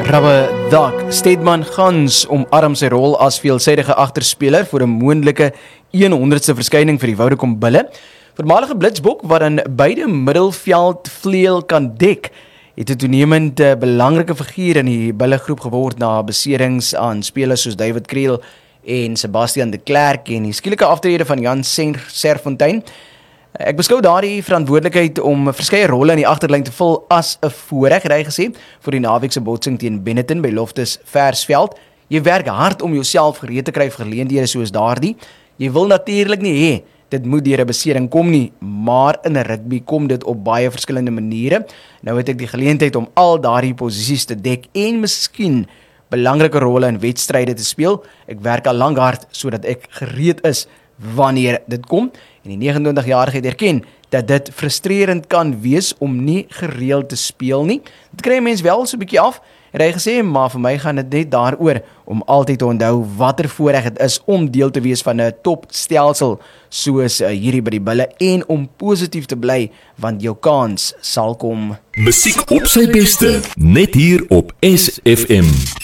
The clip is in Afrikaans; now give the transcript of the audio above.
Rabbe Dak, Stedman Gans omarm sy rol as veelsidige agterspeler vir 'n moontlike 100ste verskyning vir die Vodacom Bulle. Voormalige Blitsbok wat aan beide middelveld vleuel kan dek, het 'n toenemend belangrike figuur in die Bulle groep geword na beserings aan spelers soos David Kriel en Sebastian de Klerk en die skielike aftrede van Jan Serfontein. Ek beskou daardie verantwoordelikheid om verskeie rolle in die agterlyn te vul as 'n voorreg, het hy gesê, vir die naweekse botsing teen Benetton by Loftus Versveld. Jy werk hard om jouself gereed te kry vir geleenthede soos daardie. Jy wil natuurlik nie hê dit moet deur 'n besering kom nie, maar in 'n rugby kom dit op baie verskillende maniere. Nou het ek die geleentheid om al daardie posisies te dek en miskien belangrike rolle in wedstryde te speel. Ek werk al lank hard sodat ek gereed is wanneer dit kom. En die 29-jarige het erken dat dit frustrerend kan wees om nie gereeld te speel nie. Dit kry 'n mens wel so 'n bietjie af. En hy gesê, maar vir my gaan dit net daaroor om altyd te onthou watter voorreg dit is om deel te wees van 'n topstelsel soos hierdie by die Bulle en om positief te bly want jou kans sal kom. Musiek op sy beste, net hier op SFM.